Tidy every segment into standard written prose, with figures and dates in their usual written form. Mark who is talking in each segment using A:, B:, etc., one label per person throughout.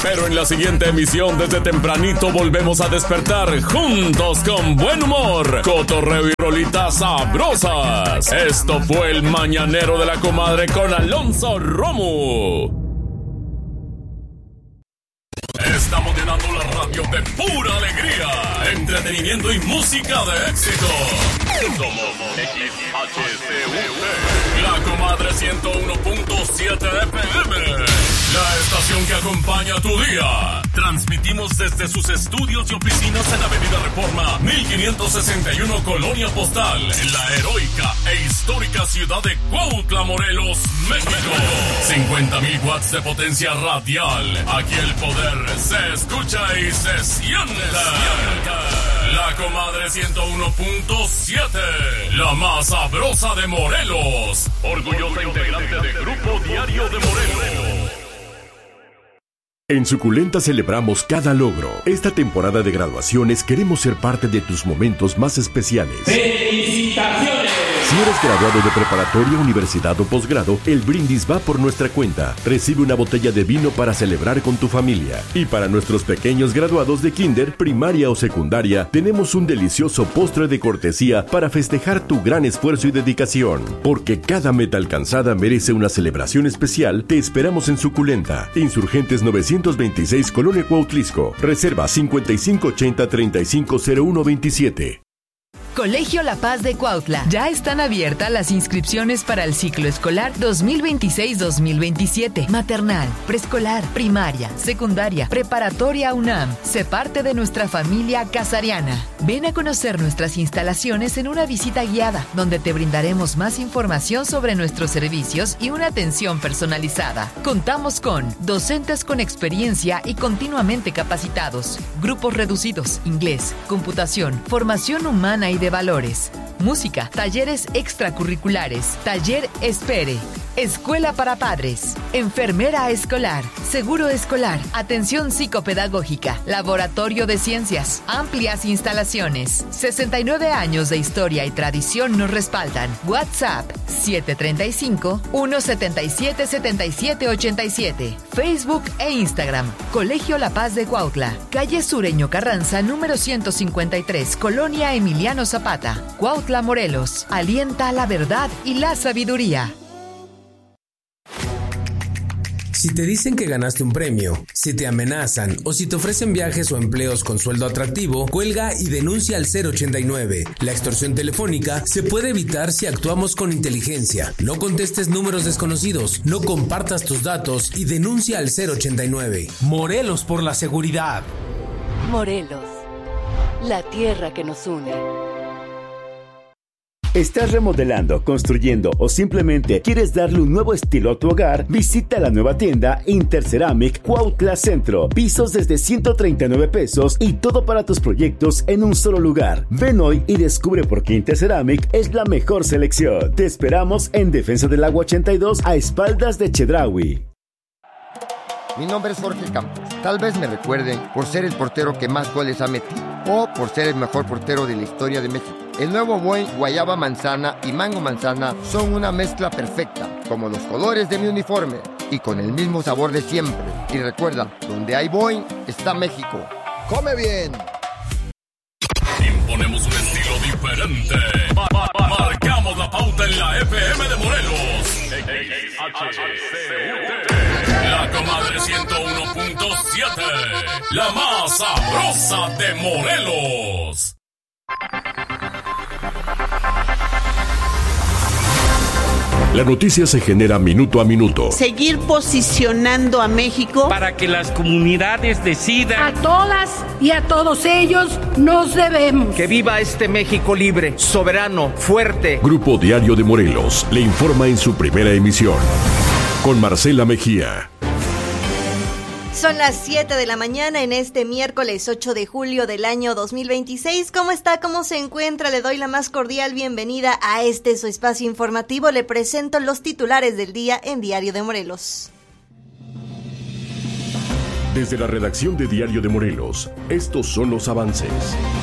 A: Pero en la siguiente emisión, desde tempranito, volvemos a despertar juntos con buen humor, cotorreo y rolitas sabrosas. Esto fue el Mañanero de la Comadre con Alonso Romo. Estamos llenando la radio de pura alegría, entretenimiento y música de éxito. Somos XHCUT, la Comadre 101.7 FM, la estación que acompaña tu día. Transmitimos desde sus estudios y oficinas en Avenida Reforma 1561, Colonia Postal, en la heroica e histórica ciudad de Cuautla, Morelos, México. 50,000 watts de potencia radial. Aquí el poder se escucha y se siente. La Comadre 101.7, la más sabrosa de Morelos. Orgullosa integrante de Grupo Diario de Morelos.
B: En Suculenta celebramos cada logro. Esta temporada de graduaciones queremos ser parte de tus momentos más especiales.
C: ¡Felicitaciones!
B: Si eres graduado de preparatoria, universidad o posgrado, el brindis va por nuestra cuenta. Recibe una botella de vino para celebrar con tu familia. Y para nuestros pequeños graduados de kinder, primaria o secundaria, tenemos un delicioso postre de cortesía para festejar tu gran esfuerzo y dedicación. Porque cada meta alcanzada merece una celebración especial. Te esperamos en Suculenta. Insurgentes 926, Colonia Cuautlisco. Reserva 5580-350127.
D: Colegio La Paz de Cuautla. Ya están abiertas las inscripciones para el ciclo escolar 2026-2027. Maternal, preescolar, primaria, secundaria, preparatoria UNAM. Sé parte de nuestra familia casariana. Ven a conocer nuestras instalaciones en una visita guiada, donde te brindaremos más información sobre nuestros servicios y una atención personalizada. Contamos con docentes con experiencia y continuamente capacitados, grupos reducidos, inglés, computación, formación humana y de valores, música, talleres extracurriculares, taller Espere, escuela para padres, enfermera escolar, seguro escolar, atención psicopedagógica, laboratorio de ciencias, amplias instalaciones. 69 años de historia y tradición nos respaldan. WhatsApp 735-177-7787. Facebook e Instagram, Colegio La Paz de Cuautla, calle Sureño Carranza, número 153, Colonia Emiliano Zapata, Cuautla, Morelos. Alienta la verdad y la sabiduría.
E: Si te dicen que ganaste un premio, si te amenazan o si te ofrecen viajes o empleos con sueldo atractivo, cuelga y denuncia al 089. La extorsión telefónica se puede evitar si actuamos con inteligencia. No contestes números desconocidos, no compartas tus datos y denuncia al 089.
F: Morelos por la seguridad.
G: Morelos, la tierra que nos une.
H: ¿Estás remodelando, construyendo o simplemente quieres darle un nuevo estilo a tu hogar? Visita la nueva tienda Interceramic Cuautla Centro. Pisos desde 139 pesos y todo para tus proyectos en un solo lugar. Ven hoy y descubre por qué Interceramic es la mejor selección. Te esperamos en Defensa del Agua 82 a espaldas de Chedraui.
I: Mi nombre es Jorge Campos. Tal vez me recuerden por ser el portero que más goles ha metido o por ser el mejor portero de la historia de México. El nuevo Boing Guayaba Manzana y Mango Manzana son una mezcla perfecta, como los colores de mi uniforme y con el mismo sabor de siempre. Y recuerda, donde hay Boing está México. ¡Come bien!
A: Imponemos un estilo diferente. Marcamos la pauta en la FM de Morelos. La Comadre 101.7, la más sabrosa de Morelos.
B: La noticia se genera minuto a minuto.
J: Seguir posicionando a México
F: para que las comunidades decidan.
K: A todas y a todos ellos nos debemos.
F: Que viva este México libre, soberano, fuerte.
B: Grupo Diario de Morelos le informa en su primera emisión. Con Marcela Mejía.
L: Son las 7 de la mañana en este miércoles 8 de julio del año 2026. ¿Cómo está? ¿Cómo se encuentra? Le doy la más cordial bienvenida a este su espacio informativo. Le presento los titulares del día en Diario de Morelos.
B: Desde la redacción de Diario de Morelos, estos son los avances.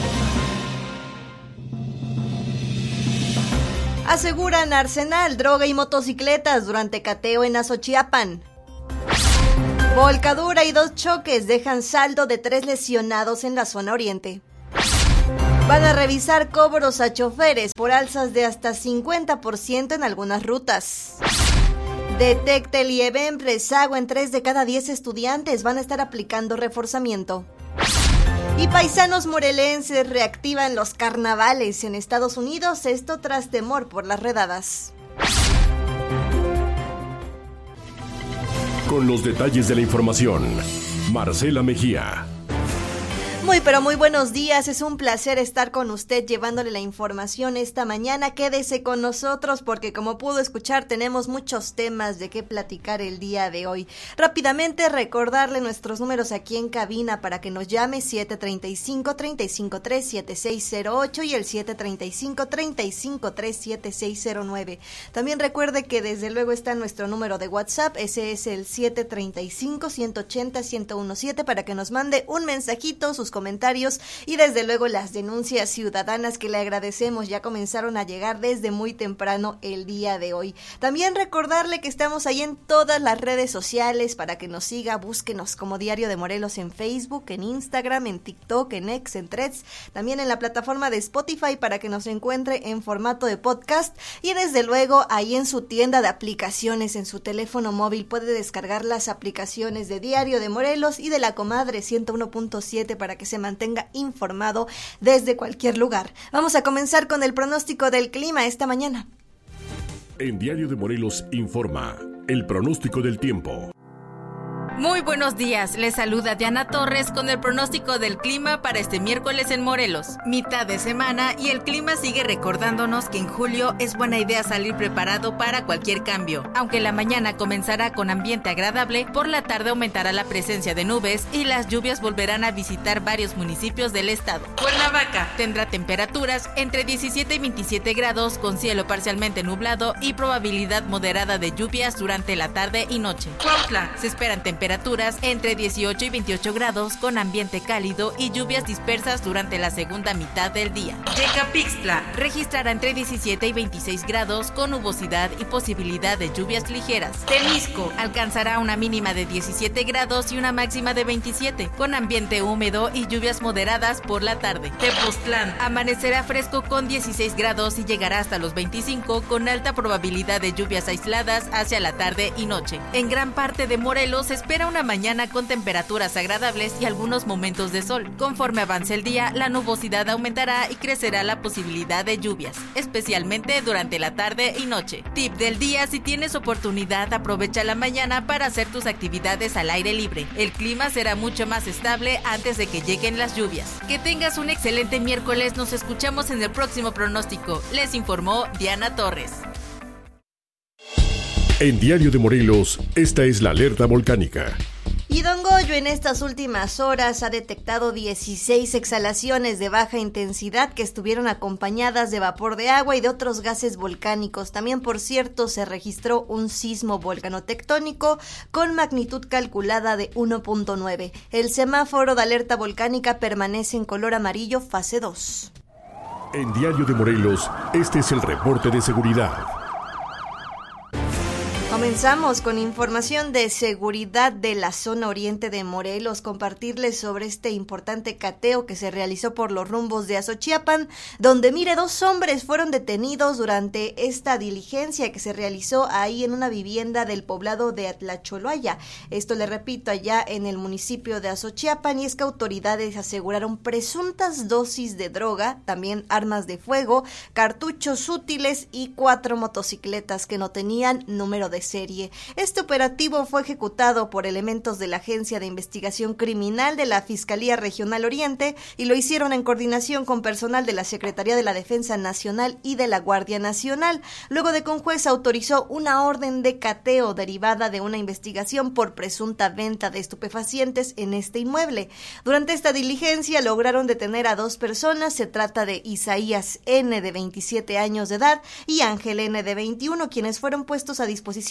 L: Aseguran arsenal, droga y motocicletas durante cateo en Azochiapan. Volcadura y 2 choques dejan saldo de 3 lesionados en la zona oriente. Van a revisar cobros a choferes por alzas de hasta 50% en algunas rutas. Detecta el IEBEM rezago en 3 de cada 10 estudiantes. Van a estar aplicando reforzamiento. Y paisanos morelenses reactivan los carnavales en Estados Unidos, esto tras temor por las redadas.
B: Con los detalles de la información, Marcela Mejía.
L: Muy pero muy buenos días, es un placer estar con usted llevándole la información esta mañana. Quédese con nosotros porque como pudo escuchar tenemos muchos temas de qué platicar el día de hoy. Rápidamente recordarle nuestros números aquí en cabina para que nos llame 735-353-7608 y el 735-353-7609. También recuerde que desde luego está nuestro número de WhatsApp, ese es el 735-180-1017 para que nos mande un mensajito, sus comentarios y desde luego las denuncias ciudadanas que le agradecemos, ya comenzaron a llegar desde muy temprano el día de hoy. También recordarle que estamos ahí en todas las redes sociales para que nos siga, búsquenos como Diario de Morelos en Facebook, en Instagram, en TikTok, en X, en Threads, también en la plataforma de Spotify para que nos encuentre en formato de podcast y desde luego ahí en su tienda de aplicaciones, en su teléfono móvil puede descargar las aplicaciones de Diario de Morelos y de La Comadre 101.7 para que se mantenga informado desde cualquier lugar. Vamos a comenzar con el pronóstico del clima esta mañana.
B: En Diario de Morelos informa el pronóstico del tiempo.
M: Muy buenos días, les saluda Diana Torres con el pronóstico del clima para este miércoles en Morelos. Mitad de semana y el clima sigue recordándonos que en julio es buena idea salir preparado para cualquier cambio. Aunque la mañana comenzará con ambiente agradable, por la tarde aumentará la presencia de nubes y las lluvias volverán a visitar varios municipios del estado. Cuernavaca tendrá temperaturas entre 17 y 27 grados con cielo parcialmente nublado y probabilidad moderada de lluvias durante la tarde y noche. Cuautla se esperan temperaturas entre 18 y 28 grados con ambiente cálido y lluvias dispersas durante la segunda mitad del día. Yecapixtla registrará entre 17 y 26 grados con nubosidad y posibilidad de lluvias ligeras. Temisco alcanzará una mínima de 17 grados y una máxima de 27 con ambiente húmedo y lluvias moderadas por la tarde. Tepoztlán amanecerá fresco con 16 grados y llegará hasta los 25 con alta probabilidad de lluvias aisladas hacia la tarde y noche. En gran parte de Morelos se espera una mañana con temperaturas agradables y algunos momentos de sol. Conforme avance el día, la nubosidad aumentará y crecerá la posibilidad de lluvias, especialmente durante la tarde y noche. Tip del día: si tienes oportunidad, aprovecha la mañana para hacer tus actividades al aire libre. El clima será mucho más estable antes de que lleguen las lluvias. Que tengas un excelente miércoles, nos escuchamos en el próximo pronóstico. Les informó Diana Torres.
B: En Diario de Morelos, esta es la alerta volcánica.
L: Y Don Goyo en estas últimas horas ha detectado 16 exhalaciones de baja intensidad que estuvieron acompañadas de vapor de agua y de otros gases volcánicos. También, por cierto, se registró un sismo volcanotectónico con magnitud calculada de 1.9. El semáforo de alerta volcánica permanece en color amarillo fase 2.
B: En Diario de Morelos, este es el reporte de seguridad.
L: Comenzamos con información de seguridad de la zona oriente de Morelos, compartirles sobre este importante cateo que se realizó por los rumbos de Azochiapan, donde 2 hombres fueron detenidos durante esta diligencia que se realizó ahí en una vivienda del poblado de Atlacholoaya. Esto, le repito, allá en el municipio de Azochiapan, y es que autoridades aseguraron presuntas dosis de droga, también armas de fuego, cartuchos útiles y 4 motocicletas que no tenían número de serie. Este operativo fue ejecutado por elementos de la Agencia de Investigación Criminal de la Fiscalía Regional Oriente y lo hicieron en coordinación con personal de la Secretaría de la Defensa Nacional y de la Guardia Nacional, luego de que un juez autorizó una orden de cateo derivada de una investigación por presunta venta de estupefacientes en este inmueble. Durante esta diligencia lograron detener a 2 personas. Se trata de Isaías N., de 27 años de edad, y Ángel N., de 21, quienes fueron puestos a disposición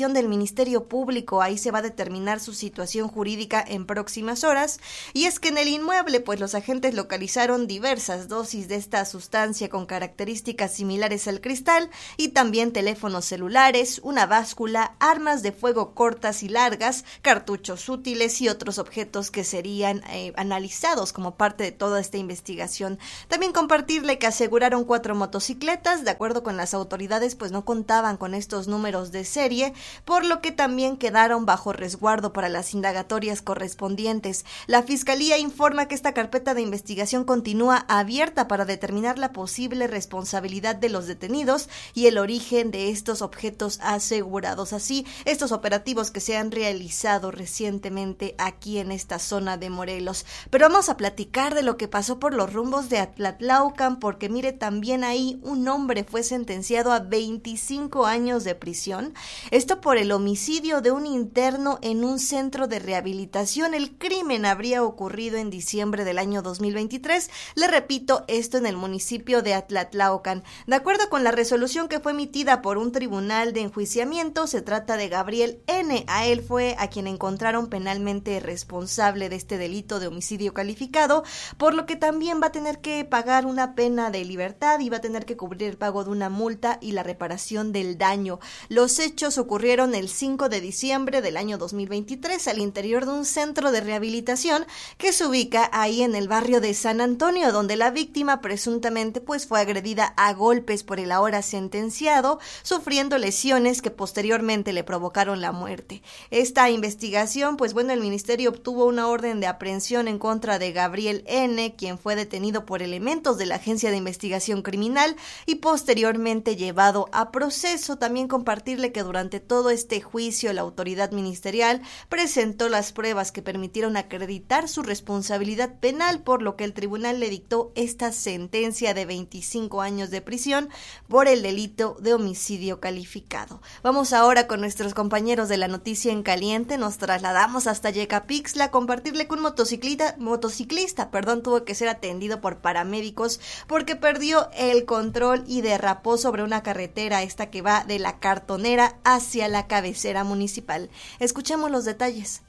L: investigación del Ministerio Público. Ahí se va a determinar su situación jurídica en próximas horas. Y es que en el inmueble, pues los agentes localizaron diversas dosis de esta sustancia con características similares al cristal y también teléfonos celulares, una báscula, armas de fuego cortas y largas, cartuchos útiles y otros objetos que serían analizados como parte de toda esta investigación. También compartirle que aseguraron 4 motocicletas. De acuerdo con las autoridades, pues no contaban con estos números de serie, por lo que también quedaron bajo resguardo para las indagatorias correspondientes. La Fiscalía informa que esta carpeta de investigación continúa abierta para determinar la posible responsabilidad de los detenidos y el origen de estos objetos asegurados. Así, estos operativos que se han realizado recientemente aquí en esta zona de Morelos. Pero vamos a platicar de lo que pasó por los rumbos de Atlatlaucan, porque mire, también ahí un hombre fue sentenciado a 25 años de prisión. Esto por el homicidio de un interno en un centro de rehabilitación. El crimen habría ocurrido en diciembre del año 2023. Le repito, esto en el municipio de Atlatlaucan. De acuerdo con la resolución que fue emitida por un tribunal de enjuiciamiento, se trata de Gabriel N. A él fue a quien encontraron penalmente responsable de este delito de homicidio calificado, por lo que también va a tener que pagar una pena de libertad y va a tener que cubrir el pago de una multa y la reparación del daño. Los hechos ocurrieron el 5 de diciembre del año 2023 al interior de un centro de rehabilitación que se ubica ahí en el barrio de San Antonio, donde la víctima presuntamente pues fue agredida a golpes por el ahora sentenciado, sufriendo lesiones que posteriormente le provocaron la muerte. Esta investigación, pues bueno, el ministerio obtuvo una orden de aprehensión en contra de Gabriel N., quien fue detenido por elementos de la Agencia de Investigación Criminal y posteriormente llevado a proceso. También compartirle que durante todo este juicio la autoridad ministerial presentó las pruebas que permitieron acreditar su responsabilidad penal, por lo que el tribunal le dictó esta sentencia de 25 años de prisión por el delito de homicidio calificado. Vamos ahora con nuestros compañeros de la Noticia en Caliente. Nos trasladamos hasta Yecapixtla a compartirle que un motociclista tuvo que ser atendido por paramédicos porque perdió el control y derrapó sobre una carretera, esta que va de la Cartonera hacia la cabecera municipal. Escuchemos los detalles.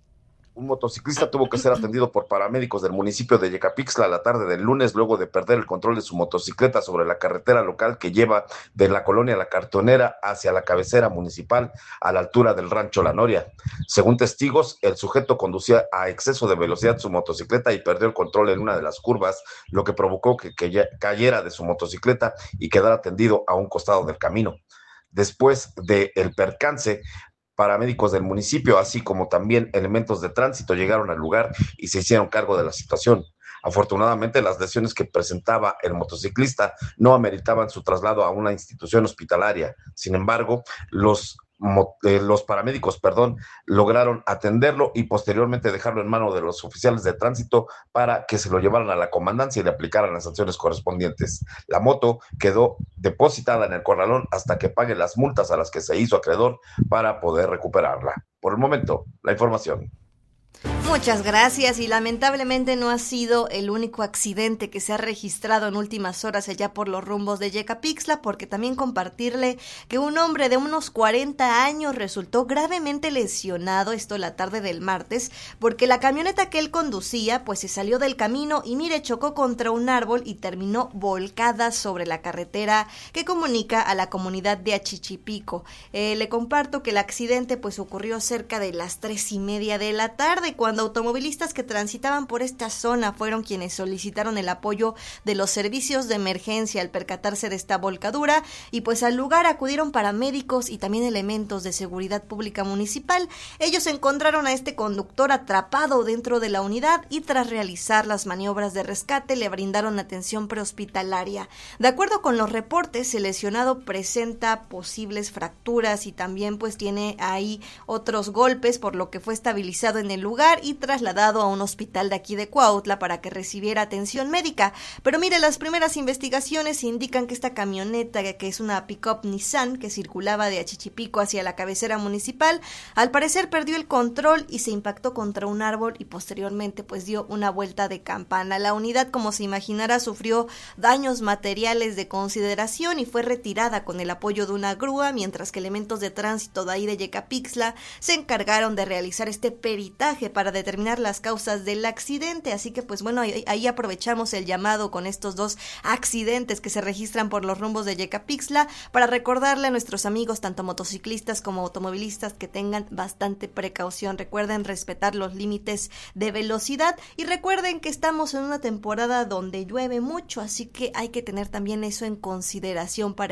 N: Un motociclista tuvo que ser atendido por paramédicos del municipio de Yecapixtla la tarde del lunes luego de perder el control de su motocicleta sobre la carretera local que lleva de la colonia La Cartonera hacia la cabecera municipal a la altura del rancho La Noria. Según testigos, el sujeto conducía a exceso de velocidad su motocicleta y perdió el control en una de las curvas, lo que provocó que cayera de su motocicleta y quedara tendido a un costado del camino. Después del percance, paramédicos del municipio, así como también elementos de tránsito, llegaron al lugar y se hicieron cargo de la situación. Afortunadamente, las lesiones que presentaba el motociclista no ameritaban su traslado a una institución hospitalaria. Sin embargo, los paramédicos, lograron atenderlo y posteriormente dejarlo en manos de los oficiales de tránsito para que se lo llevaran a la comandancia y le aplicaran las sanciones correspondientes. La moto quedó depositada en el corralón hasta que pague las multas a las que se hizo acreedor para poder recuperarla. Por el momento, la información.
L: Muchas gracias, y lamentablemente no ha sido el único accidente que se ha registrado en últimas horas allá por los rumbos de Yecapixtla, porque también compartirle que un hombre de unos 40 años resultó gravemente lesionado, esto la tarde del martes, porque la camioneta que él conducía pues se salió del camino y mire, chocó contra un árbol y terminó volcada sobre la carretera que comunica a la comunidad de Achichipico. Le comparto que el accidente pues ocurrió cerca de las 3:30 de la tarde, cuando automovilistas que transitaban por esta zona fueron quienes solicitaron el apoyo de los servicios de emergencia al percatarse de esta volcadura, y pues al lugar acudieron paramédicos y también elementos de seguridad pública municipal. Ellos encontraron a este conductor atrapado dentro de la unidad y tras realizar las maniobras de rescate le brindaron atención prehospitalaria. De acuerdo con los reportes, el lesionado presenta posibles fracturas y también pues tiene ahí otros golpes, por lo que fue estabilizado en el lugar y trasladado a un hospital de aquí de Cuautla para que recibiera atención médica. Pero mire, las primeras investigaciones indican que esta camioneta, que es una pick-up Nissan que circulaba de Achichipico hacia la cabecera municipal, al parecer perdió el control y se impactó contra un árbol y posteriormente pues dio una vuelta de campana. La unidad, como se imaginará, sufrió daños materiales de consideración y fue retirada con el apoyo de una grúa, mientras que elementos de tránsito de ahí de Yecapixtla se encargaron de realizar este peritaje para determinar las causas del accidente. Así que pues bueno, ahí aprovechamos el llamado con estos dos accidentes que se registran por los rumbos de Yecapixtla para recordarle a nuestros amigos, tanto motociclistas como automovilistas, que tengan bastante precaución. Recuerden respetar los límites de velocidad y recuerden que estamos en una temporada donde llueve mucho, así que hay que tener también eso en consideración para